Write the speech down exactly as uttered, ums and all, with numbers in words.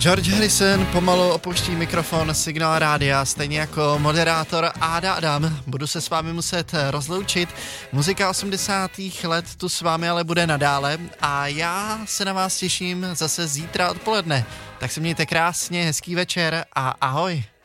George Harrison pomalu opouští mikrofon Signál rádia, stejně jako moderátor Áda Adam. Budu se s vámi muset rozloučit. Muzika osmdesátých let tu s vámi ale bude nadále a já se na vás těším zase zítra odpoledne. Tak se mějte krásně, hezký večer a ahoj.